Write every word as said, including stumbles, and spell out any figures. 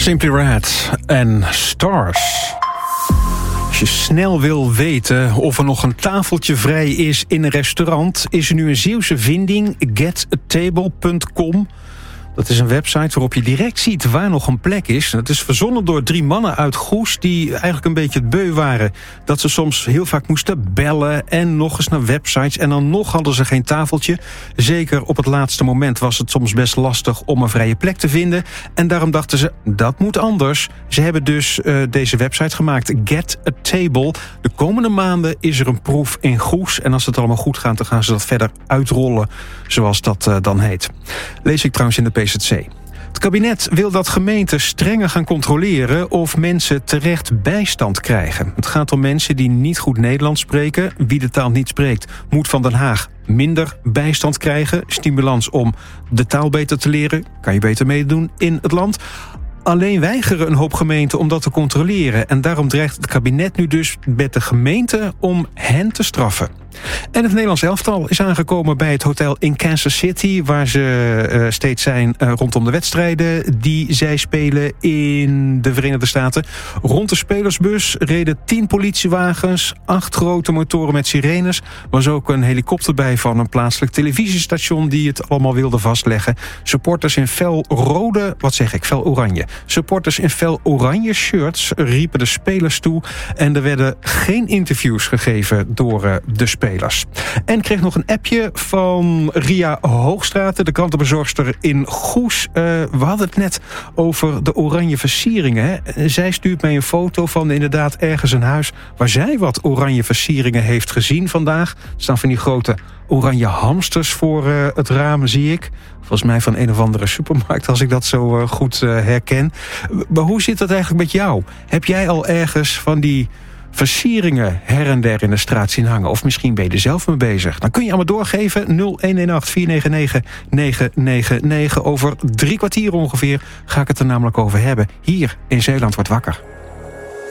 Simply Red en Stars. Als je snel wil weten of er nog een tafeltje vrij is in een restaurant, is er nu een Zeeuwse vinding, get a table punt com. Dat is een website waarop je direct ziet waar nog een plek is. Het is verzonnen door drie mannen uit Goes die eigenlijk een beetje het beu waren dat ze soms heel vaak moesten bellen en nog eens naar websites. En dan nog hadden ze geen tafeltje. Zeker op het laatste moment was het soms best lastig om een vrije plek te vinden. En daarom dachten ze, dat moet anders. Ze hebben dus uh, deze website gemaakt, Get a Table. De komende maanden is er een proef in Goes. En als het allemaal goed gaat, dan gaan ze dat verder uitrollen, zoals dat uh, dan heet. Lees ik trouwens in de P Z C. Het kabinet wil dat gemeenten strenger gaan controleren of mensen terecht bijstand krijgen. Het gaat om mensen die niet goed Nederlands spreken. Wie de taal niet spreekt, moet van Den Haag minder bijstand krijgen. Stimulans om de taal beter te leren. Kan je beter meedoen in het land. Alleen weigeren een hoop gemeenten om dat te controleren. En daarom dreigt het kabinet nu dus met de gemeente om hen te straffen. En het Nederlands elftal is aangekomen bij het hotel in Kansas City, waar ze uh, steeds zijn uh, rondom de wedstrijden die zij spelen in de Verenigde Staten. Rond de spelersbus reden tien politiewagens, acht grote motoren met sirenes. Er was ook een helikopter bij van een plaatselijk televisiestation die het allemaal wilde vastleggen. Supporters in fel rode, wat zeg ik, fel oranje. Supporters in fel oranje shirts riepen de spelers toe en er werden geen interviews gegeven door uh, de spelers. En kreeg nog een appje van Ria Hoogstraten, de krantenbezorgster in Goes. Uh, we hadden het net over de oranje versieringen. Hè? Zij stuurt mij een foto van inderdaad ergens een huis waar zij wat oranje versieringen heeft gezien vandaag. Er staan van die grote oranje hamsters voor uh, het raam, zie ik. Volgens mij van een of andere supermarkt, als ik dat zo uh, goed uh, herken. Maar hoe zit dat eigenlijk met jou? Heb jij al ergens van die versieringen her en der in de straat zien hangen? Of misschien ben je er zelf mee bezig. Dan kun je allemaal doorgeven. nul een een acht vier negen negen negen negen negen. Over drie kwartier ongeveer ga ik het er namelijk over hebben. Hier in Zeeland wordt wakker.